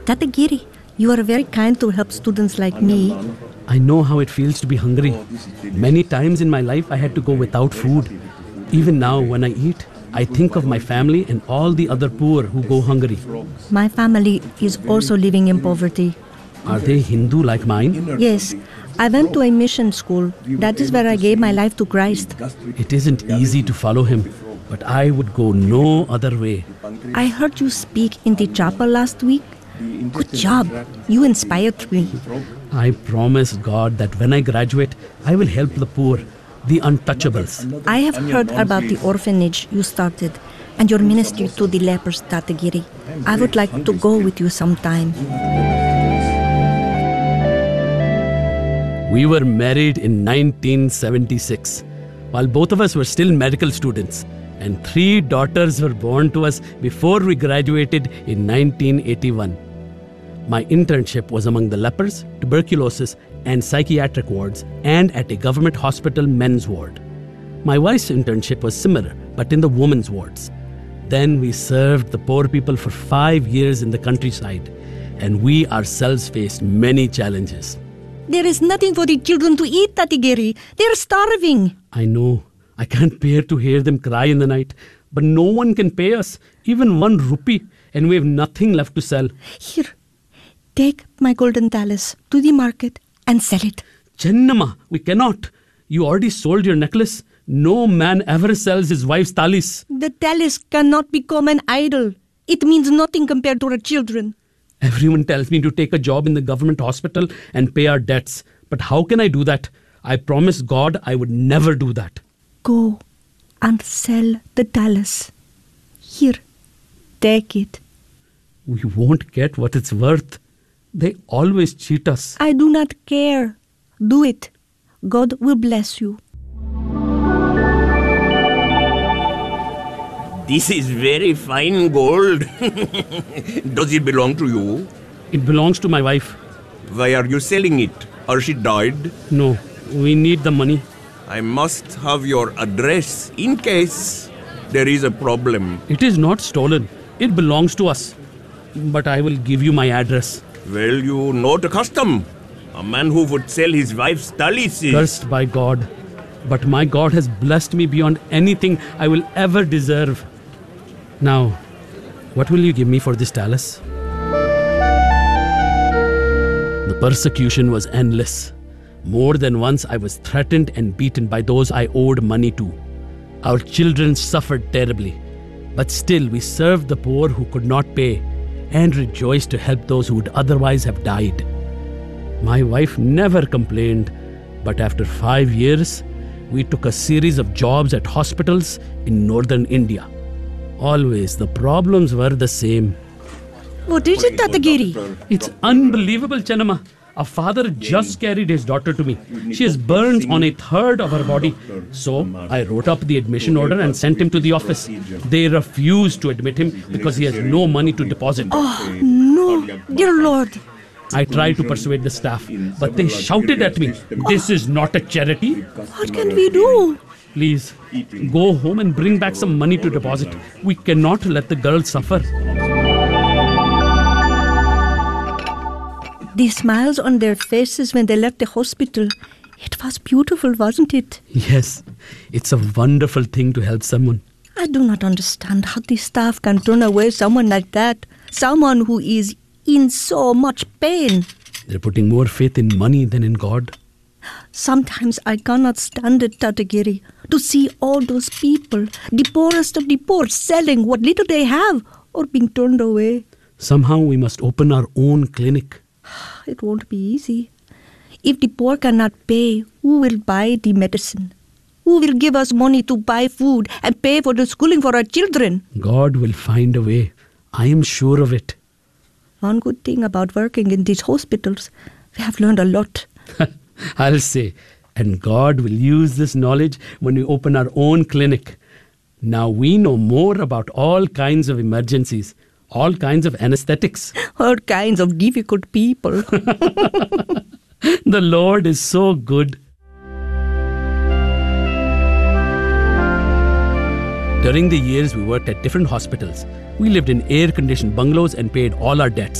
Tatagiri, you are very kind to help students like me. I know how it feels to be hungry. Many times in my life I had to go without food. Even now when I eat, I think of my family and all the other poor who go hungry. My family is also living in poverty. Are they Hindu like mine? Yes, I went to a mission school. That is where I gave my life to Christ. It isn't easy to follow him, but I would go no other way. I heard you speak in the chapel last week. Good job. You inspired me. I promise God that when I graduate, I will help the poor, the untouchables. I have heard about the orphanage you started and your ministry to the lepers, Tatagiri. I would like to go with you sometime. We were married in 1976, while both of us were still medical students, and 3 daughters were born to us before we graduated in 1981. My internship was among the lepers, tuberculosis, and psychiatric wards, and at a government hospital men's ward. My wife's internship was similar, but in the women's wards. Then we served the poor people for 5 years in the countryside, and we ourselves faced many challenges. There is nothing for the children to eat, Tatagiri. They are starving. I know. I can't bear to hear them cry in the night, but no one can pay us, even 1 rupee, and we have nothing left to sell. Here, take my golden talus to the market and sell it. Chennamma, we cannot. You already sold your necklace. No man ever sells his wife's talis. The talus cannot become an idol. It means nothing compared to our children. Everyone tells me to take a job in the government hospital and pay our debts. But how can I do that? I promised God I would never do that. Go and sell the talus. Here, take it. We won't get what it's worth. They always cheat us. I do not care. Do it. God will bless you. This is very fine gold. Does it belong to you? It belongs to my wife. Why are you selling it? Or she died? No, we need the money. I must have your address in case there is a problem. It is not stolen. It belongs to us. But I will give you my address. Well, you know the custom. A man who would sell his wife's talis is... Cursed by God. But my God has blessed me beyond anything I will ever deserve. Now, what will you give me for this talus? The persecution was endless. More than once I was threatened and beaten by those I owed money to. Our children suffered terribly. But still we served the poor who could not pay and rejoiced to help those who would otherwise have died. My wife never complained, but after 5 years, we took a series of jobs at hospitals in northern India. Always the problems were the same. What is it, Tatagiri? It's unbelievable, Chennamma. A father just carried his daughter to me. She has burns on 1/3 of her body. So I wrote up the admission order and sent him to the office. They refused to admit him because he has no money to deposit. Oh, no, dear Lord. I tried to persuade the staff, but they shouted at me, "This is not a charity." What can we do? Please, go home and bring back some money to deposit. We cannot let the girl suffer. The smiles on their faces when they left the hospital. It was beautiful, wasn't it? Yes, it's a wonderful thing to help someone. I do not understand how the staff can turn away someone like that. Someone who is in so much pain. They're putting more faith in money than in God. Sometimes I cannot stand it, Tatagiri, to see all those people, the poorest of the poor, selling what little they have or being turned away. Somehow we must open our own clinic. It won't be easy. If the poor cannot pay, who will buy the medicine? Who will give us money to buy food and pay for the schooling for our children? God will find a way. I am sure of it. One good thing about working in these hospitals, we have learned a lot. I'll say. And God will use this knowledge when we open our own clinic. Now we know more about all kinds of emergencies, all kinds of anesthetics. All kinds of difficult people. The Lord is so good. During the years we worked at different hospitals, we lived in air-conditioned bungalows and paid all our debts.